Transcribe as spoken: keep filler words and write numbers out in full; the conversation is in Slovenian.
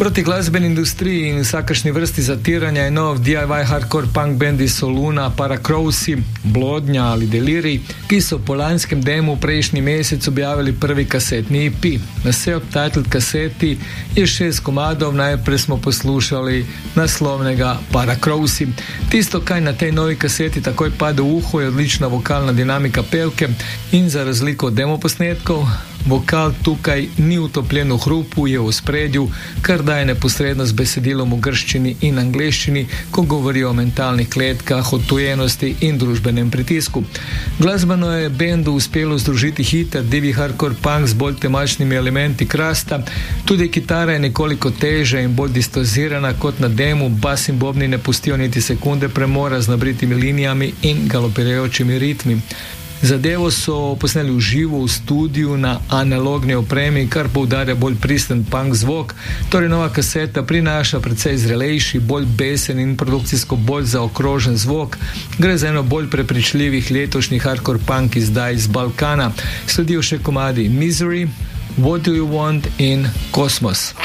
Proti glasbeni industriji in vsakršni vrsti zatiranja je nov D I Y hardcore punk bendi Soluna, Paracrosi, Blodnja ali Delirij, ki so po lanskem demu prejšnji mesec objavili prvi kasetni E P. Na self-titled kaseti je šest komadov, najprej smo poslušali naslovnega Paracrosi. Tisto, kaj na tej novi kaseti takoj pade v uho, je odlična vokalna dinamika pevke in za razliko od demoposnetkov, vokal tukaj ni utopljen v hrupu, je v spredju, kar daje neposredno z besedilom v grščini in angleščini, ko govori o mentalnih kletkah, odtujenosti in družbenem pritisku. Glasbeno je bendu uspelo združiti hiter, divji hardcore punk z bolj temačnimi elementi krasta, tudi kitara je nekoliko težja in bolj distozirana kot na demu, bas in bobni ne pustijo niti sekunde premora z nabritimi linijami in galopirajočimi ritmi. Zadevo so posneli v živo v studiu na analogni opremi, kar poudarja bolj pristen punk zvok, torej nova kaseta prinaša precej zrelejši, bolj besen in produkcijsko bolj zaokrožen zvok. Gre za eno bolj prepričljivih letošnjih hardcore punk izdaj iz Balkana. Sledijo še komadi Misery, What Do You Want in Cosmos.